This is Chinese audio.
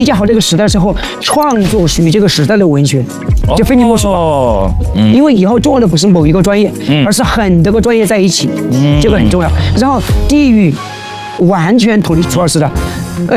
理解好这个时代之后，创作属于这个时代的文学，就非你莫属了。因为以后重要的不是某一个专业，而是很多个专业在一起，这个很重要。然后地域完全统一土耳其的，